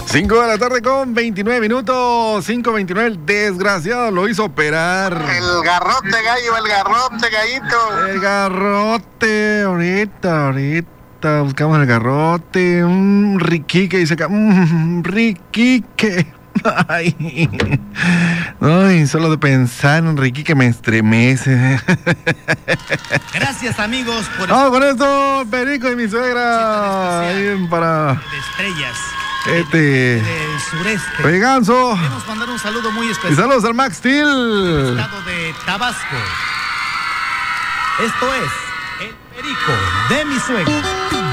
5 de la tarde con 29 minutos, 5:29, el desgraciado lo hizo operar. El garrote, gallo, el garrote, gallito. El garrote, ahorita buscamos el garrote. Riquique, dice acá, Riquique. Ay, solo de pensar en Riquique me estremece. Gracias, amigos, por Vamos con esto, Perico y mi suegra. Ahí para de estrellas. del sureste. Oye, Ganso. Queremos mandar un saludo muy Y especial. saludos al Max Steel. Estado de Tabasco. Esto es el Perico de mi suegra.